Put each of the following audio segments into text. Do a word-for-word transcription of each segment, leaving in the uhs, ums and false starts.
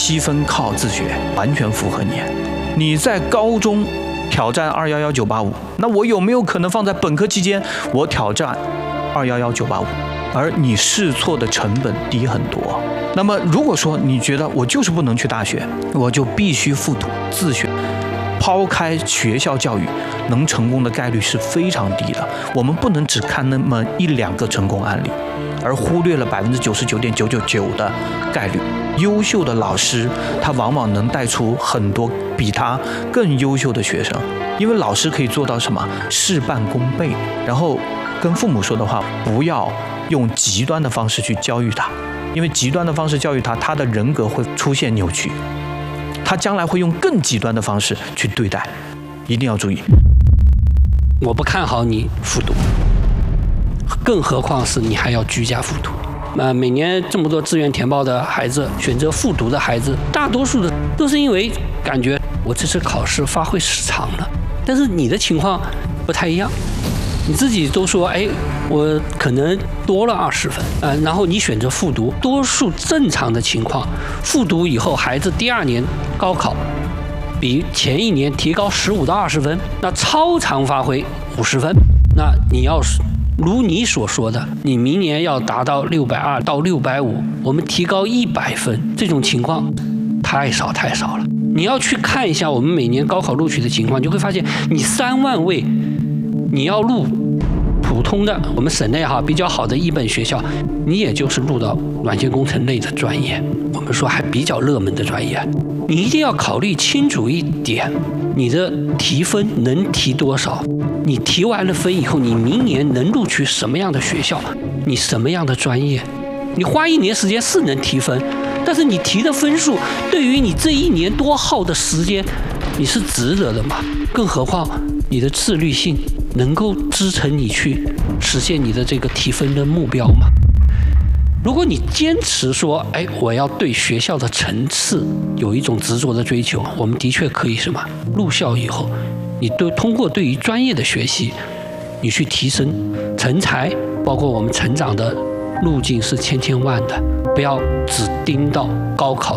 七分靠自学，完全符合你。你在高中挑战二一一九八五，那我有没有可能放在本科期间我挑战二一一九八五？而你试错的成本低很多。那么如果说你觉得我就是不能去大学，我就必须复读自学，抛开学校教育，能成功的概率是非常低的。我们不能只看那么一两个成功案例，而忽略了百分之九十九点九九九的概率。优秀的老师，他往往能带出很多比他更优秀的学生，因为老师可以做到什么？事半功倍。然后跟父母说的话，不要用极端的方式去教育他，因为极端的方式教育他，他的人格会出现扭曲，他将来会用更极端的方式去对待，一定要注意。 我不看好你复读，更何况是你还要居家复读。呃，每年这么多志愿填报的孩子，选择复读的孩子，大多数的都是因为感觉我这次考试发挥失常了。但是你的情况不太一样，你自己都说，哎，我可能多了二十分，呃，然后你选择复读，多数正常的情况，复读以后，孩子第二年高考比前一年提高十五到二十分，那超常发挥五十分，那你要是如你所说的，你明年要达到六百二到六百五，我们提高一百分，这种情况太少太少了。你要去看一下我们每年高考录取的情况，你就会发现，你三万位，你要录普通的我们省内哈比较好的一本学校，你也就是录到软件工程类的专业，我们说还比较热门的专业，你一定要考虑清楚一点，你的提分能提多少？你提完了分以后，你明年能录取什么样的学校？你什么样的专业？你花一年时间是能提分，但是你提的分数对于你这一年多耗的时间，你是值得的吗？更何况你的自律性能够支撑你去实现你的这个提分的目标吗？如果你坚持说，哎，我要对学校的层次有一种执着的追求，我们的确可以什么？入校以后，你对通过对于专业的学习，你去提升成才，包括我们成长的路径是千千万的，不要只盯到高考。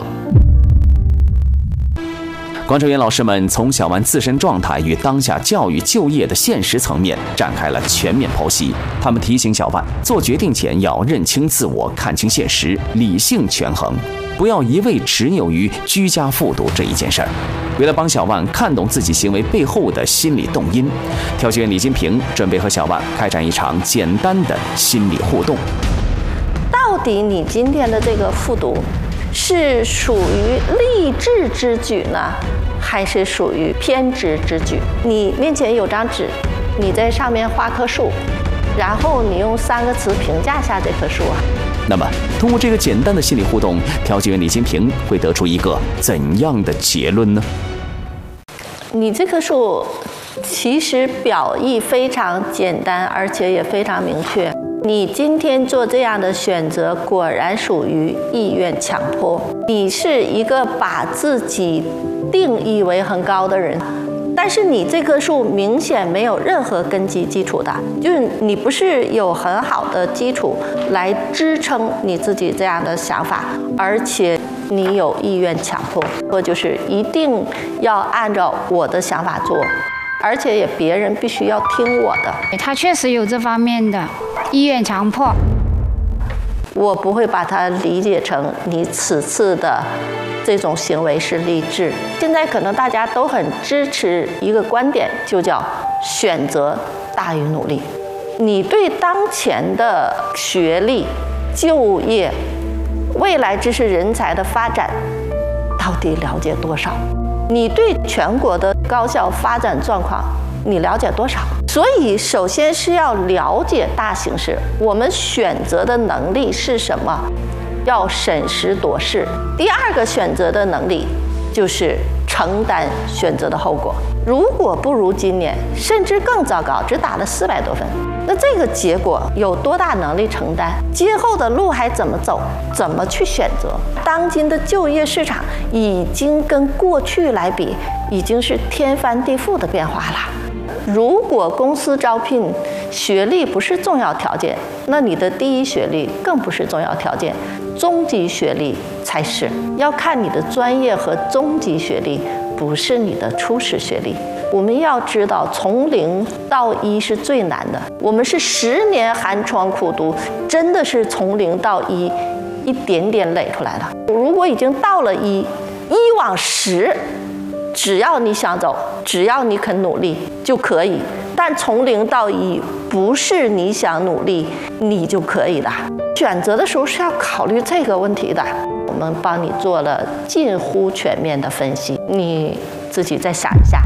观察员老师们从小万自身状态与当下教育就业的现实层面展开了全面剖析。他们提醒小万，做决定前要认清自我，看清现实，理性权衡，不要一味执拗于居家复读这一件事儿。为了帮小万看懂自己行为背后的心理动因，调解员李金平准备和小万开展一场简单的心理互动。 到底你今天的这个复读是属于励志之举呢，还是属于偏执之举？你面前有张纸，你在上面画棵树，然后你用三个词评价一下这棵树啊。 那么，通过这个简单的心理互动，调解员李金平会得出一个怎样的结论呢？ 你这棵树其实表意非常简单，而且也非常明确。你今天做这样的选择，果然属于意愿强迫。你是一个把自己定义为很高的人，但是你这棵树明显没有任何根基基础的，就是你不是有很好的基础来支撑你自己这样的想法，而且你有意愿强迫，或就是一定要按照我的想法做，而且也别人必须要听我的。 他确实有这方面的意愿强迫， 我不会把它理解成你此次的这种行为是励志。现在可能大家都很支持一个观点，就叫选择大于努力。你对当前的学历、就业、未来知识人才的发展到底了解多少？你对全国的高校发展状况你了解多少？所以首先是要了解大形势，我们选择的能力是什么，要审时度势。第二个选择的能力就是承担选择的后果。如果不如今年，甚至更糟糕，只打了四百多分，那这个结果有多大能力承担？今后的路还怎么走？怎么去选择？当今的就业市场已经跟过去来比，已经是天翻地覆的变化了。如果公司招聘学历不是重要条件，那你的第一学历更不是重要条件，中级学历才是。要看你的专业和中级学历，不是你的初始学历。我们要知道，从零到一是最难的。我们是十年寒窗苦读，真的是从零到一，一点点垒出来的。如果已经到了一，一往十，只要你想走，只要你肯努力就可以。但从零到一，不是你想努力你就可以的。选择的时候是要考虑这个问题的。我们帮你做了近乎全面的分析，你自己再想一下。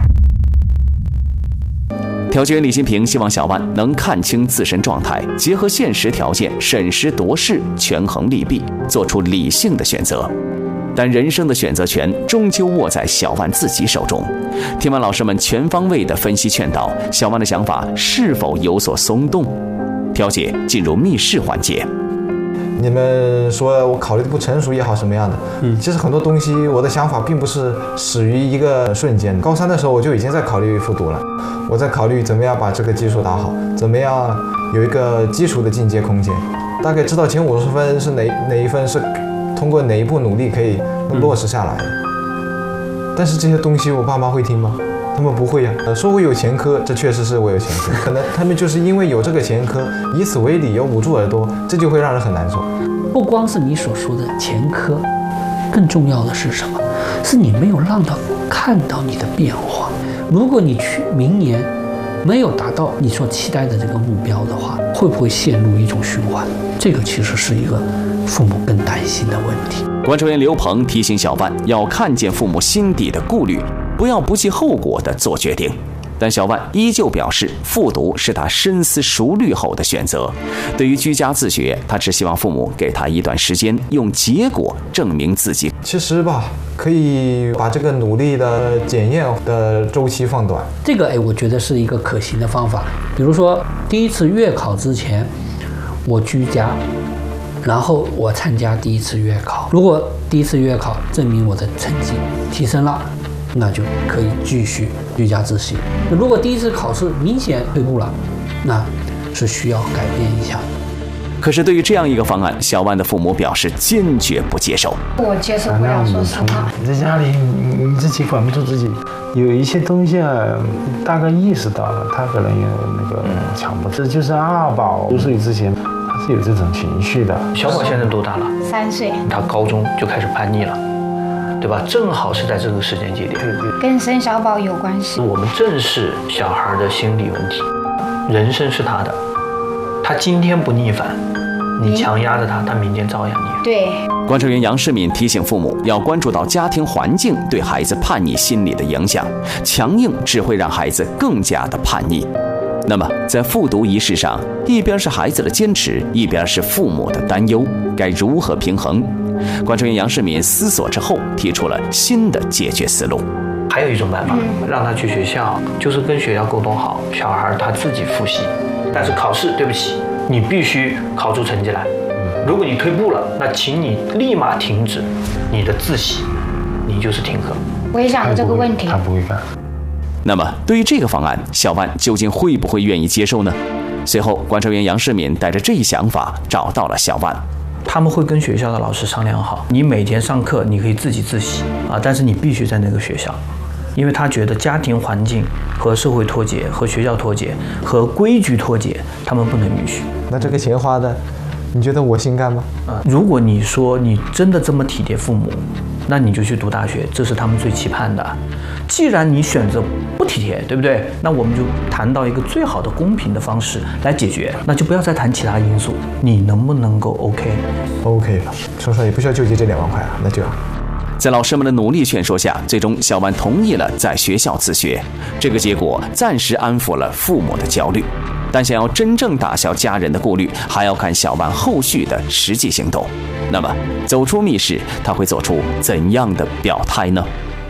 调解员李新平希望小万能看清自身状态，结合现实条件，审时度势，权衡利弊，做出理性的选择。但人生的选择权终究握在小万自己手中。听完老师们全方位的分析劝导，小万的想法是否有所松动？调解进入密室环节。 你们说我考虑的不成熟也好，什么样的？嗯，其实很多东西我的想法并不是始于一个瞬间。高三的时候我就已经在考虑复读了，我在考虑怎么样把这个基础打好，怎么样有一个基础的进阶空间，大概知道前五十分是哪哪一分是通过哪一步努力可以能落实下来的。但是这些东西我爸妈会听吗？他们不会呀、啊。说我有前科，这确实是我有前科，可能他们就是因为有这个前科，以此为理由捂住耳朵，这就会让人很难受。 不光是你所说的前科，更重要的是什么？是你没有让他看到你的变化。如果你去明年没有达到你所期待的这个目标的话，会不会陷入一种循环？这个其实是一个父母更担心的问题。 观察员刘鹏提醒小万要看见父母心底的顾虑，不要不计后果地做决定。但小万依旧表示，复读是他深思熟虑后的选择。对于居家自学，他只希望父母给他一段时间，用结果证明自己。 其实吧，可以把这个努力的检验的周期放短。 这个哎，我觉得是一个可行的方法。比如说，第一次月考之前，我居家，然后我参加第一次月考。如果第一次月考证明我的成绩提升了，那就可以继续居家自习。如果第一次考试明显退步了，那是需要改变一下。 可是对于这样一个方案，小万的父母表示坚决不接受。 我接受不了，说实话。 你在家里，你你自己管不住自己，有一些东西啊，大概意识到了，他可能有那个强迫症。这就是二宝六岁之前，他是有这种情绪的。 小宝现在多大了？ 三岁。 他高中就开始叛逆了，对吧？正好是在这个时间节点， 跟生小宝有关系。 我们正视小孩的心理问题，人生是他的，他今天不逆反，你强压着他，他明天照样逆。 对。 观察员杨世敏提醒父母要关注到家庭环境对孩子叛逆心理的影响，强硬只会让孩子更加的叛逆。那么在复读仪式上，一边是孩子的坚持，一边是父母的担忧，该如何平衡？观察员杨世敏思索之后，提出了新的解决思路。 还有一种办法，让他去学校，就是跟学校沟通好，小孩他自己复习。但是考试，对不起，你必须考出成绩来。如果你退步了，那请你立马停止你的自习，你就是停课。 我也想这个问题。 他不会干。 那么，对于这个方案，小万究竟会不会愿意接受呢？随后，观察员杨世敏带着这一想法找到了小万。 他们会跟学校的老师商量好，你每天上课你可以自己自习啊，但是你必须在那个学校，因为他觉得家庭环境和社会脱节、和学校脱节、和规矩脱节，他们不能允许。 那这个钱花的，你觉得我心甘吗？ 啊，如果你说你真的这么体贴父母，那你就去读大学，这是他们最期盼的。既然你选择不体贴，对不对？那我们就谈到一个最好的公平的方式来解决，那就不要再谈其他因素，你能不能够 OK OK 了，说实话也不需要纠结这两万块啊，那就在老师们的努力劝说下，最终小万同意了在学校自学。这个结果暂时安抚了父母的焦虑，但想要真正打消家人的顾虑，还要看小万后续的实际行动。那么走出密室，他会做出怎样的表态呢？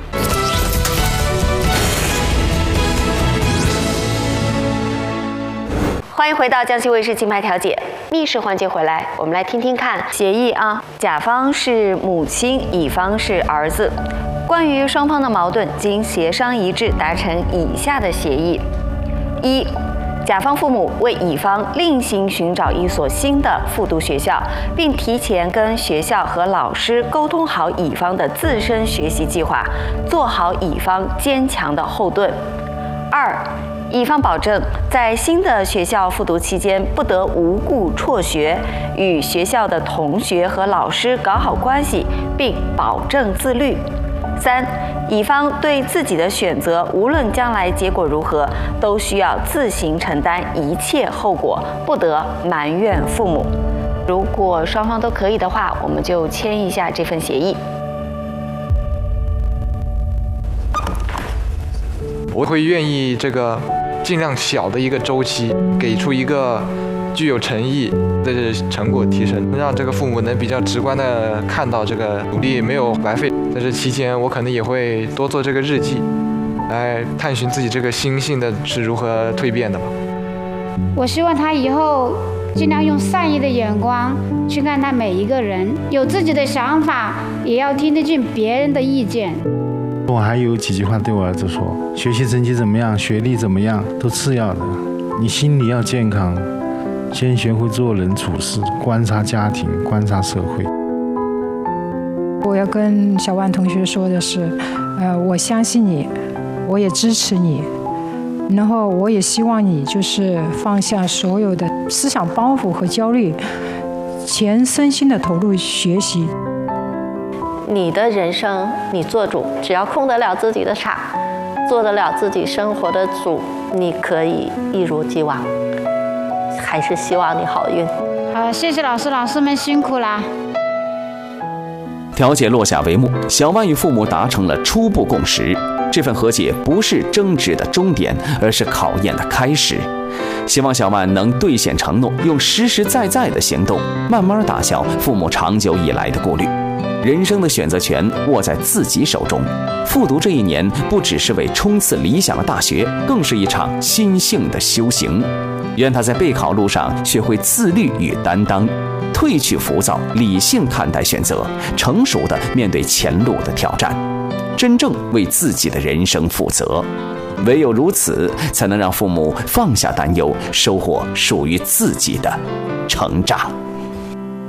欢迎回到江西卫视金牌调解密室环节，回来我们来听听看协议啊。甲方是母亲，乙方是儿子。关于双方的矛盾，经协商一致达成以下的协议：一， 甲方父母为乙方另行寻找一所新的复读学校，并提前跟学校和老师沟通好乙方的自身学习计划，做好乙方坚强的后盾。二，乙方保证在新的学校复读期间不得无故辍学，与学校的同学和老师搞好关系，并保证自律。三，乙方对自己的选择，无论将来结果如何，都需要自行承担一切后果，不得埋怨父母。如果双方都可以的话，我们就签一下这份协议。 我会愿意这个尽量小的一个周期，给出一个具有诚意的成果提升，让这个父母能比较直观的看到这个努力没有白费。在这期间，我可能也会多做这个日记，来探寻自己这个心性的是如何蜕变的吧。 我希望他以后尽量用善意的眼光去看待每一个人，有自己的想法，也要听得进别人的意见。 我还有几句话对我儿子说：学习成绩怎么样，学历怎么样都次要的，你心理要健康，先学会做人处事，观察家庭，观察社会。 我要跟小万同学说的是，呃，我相信你，我也支持你，然后我也希望你就是放下所有的思想包袱和焦虑，全身心的投入学习。 你的人生你做主，只要控得了自己的场，做得了自己生活的主，你可以一如既往。还是希望你好运。 好，谢谢老师，老师们辛苦啦。 调解落下帷幕，小万与父母达成了初步共识。这份和解不是争执的终点，而是考验的开始。希望小万能兑现承诺，用实实在在的行动，慢慢打消父母长久以来的顾虑。人生的选择权握在自己手中。复读这一年，不只是为冲刺理想的大学，更是一场心性的修行。愿他在备考路上学会自律与担当，褪去浮躁，理性看待选择，成熟地面对前路的挑战，真正为自己的人生负责。唯有如此，才能让父母放下担忧，收获属于自己的成长。